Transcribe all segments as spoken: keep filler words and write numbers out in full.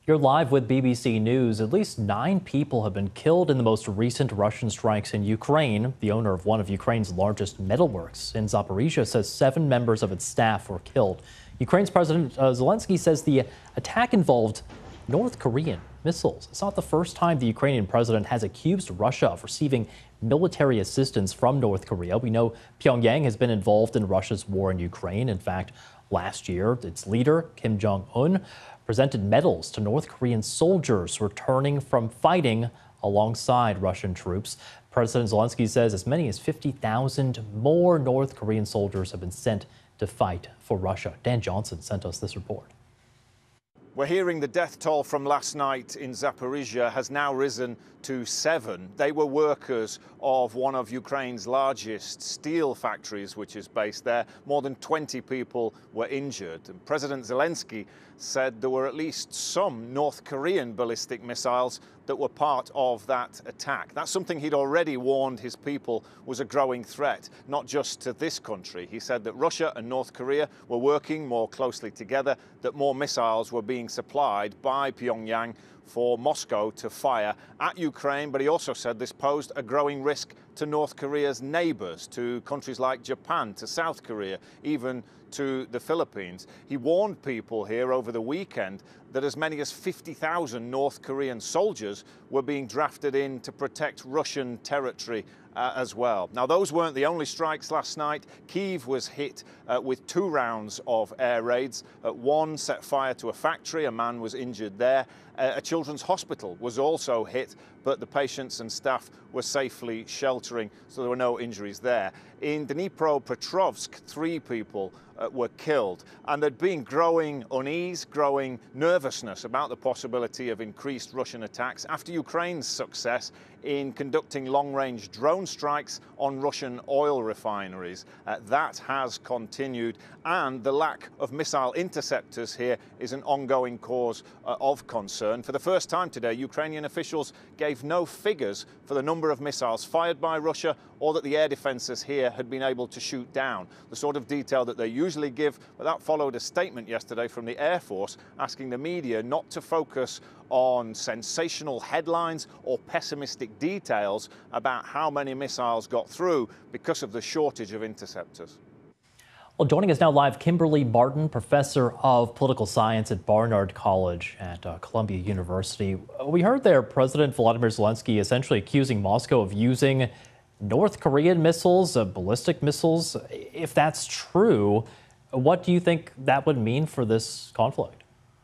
You're live with B B C News. At least nine people have been killed in the most recent Russian strikes in Ukraine. The owner of one of Ukraine's largest metalworks in Zaporizhia says seven members of its staff were killed. Ukraine's President uh, Zelensky says the attack involved North Korean missiles. It's not the first time the Ukrainian president has accused Russia of receiving military assistance from North Korea. We know Pyongyang has been involved in Russia's war in Ukraine. In fact, last year, its leader, Kim Jong-un, presented medals to North Korean soldiers returning from fighting alongside Russian troops. President Zelensky says as many as fifty thousand more North Korean soldiers have been sent to fight for Russia. Dan Johnson sent us this report. We're hearing the death toll from last night in Zaporizhia has now risen to seven. They were workers of one of Ukraine's largest steel factories, which is based there. More than twenty people were injured. And President Zelensky said there were at least some North Korean ballistic missiles that were part of that attack. That's something he'd already warned his people was a growing threat, not just to this country. He said that Russia and North Korea were working more closely together, that more missiles were being supplied by Pyongyang for Moscow to fire at Ukraine, but he also said this posed a growing risk to North Korea's neighbors, to countries like Japan, to South Korea, even to the Philippines. He warned people here over the weekend that as many as fifty thousand North Korean soldiers were being drafted in to protect Russian territory uh, as well. Now, those weren't the only strikes last night. Kyiv was hit uh, with two rounds of air raids. Uh, one set fire to a factory. A man was injured there. Uh, a children's hospital was also hit, but the patients and staff were safely sheltering, so there were no injuries there. In Dnipropetrovsk, three people uh, were killed, and there'd been growing unease, growing nervousness about the possibility of increased Russian attacks after Ukraine's success in conducting long-range drone strikes on Russian oil refineries. Uh, that has continued, and the lack of missile interceptors here is an ongoing cause uh, of concern. For the first time today, Ukrainian officials gave no figures for the number of missiles fired by Russia or that the air defenses here had been able to shoot down, the sort of detail that they usually give. But that followed a statement yesterday from the Air Force asking the media not to focus on sensational headlines or pessimistic details about how many missiles got through because of the shortage of interceptors. Well, joining us now live, Kimberly Martin, professor of political science at Barnard College at uh, Columbia University. We heard there President Volodymyr Zelensky essentially accusing Moscow of using North Korean missiles, uh, ballistic missiles. If that's true, what do you think that would mean for this conflict?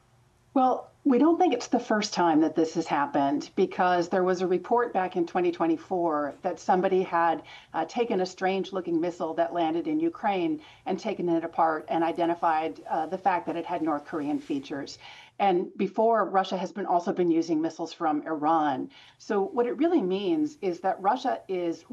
Well, we don't think it's the first time that this has happened, because there was a report back in twenty twenty-four that somebody had uh, taken a strange-looking missile that landed in Ukraine and taken it apart and identified uh, the fact that it had North Korean features. And before, Russia has been also been using missiles from Iran. So what it really means is that Russia is